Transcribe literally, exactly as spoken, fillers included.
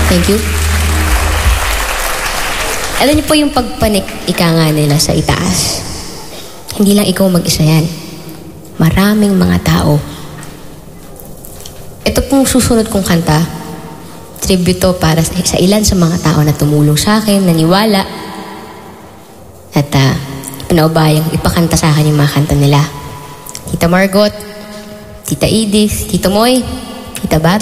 Thank you. Alam niyo po yung pagpanik ika nga nila sa itaas. Hindi lang ikaw mag-isa yan. Maraming mga tao. Ito pong susunod kong kanta, tribute to para sa, sa ilan sa mga tao na tumulong sa akin, naniwala, at uh, pinaubayang ipakanta sa akin yung mga kanta nila. Tita Margot, Tita Edith, Tito Moy, Tita Bab,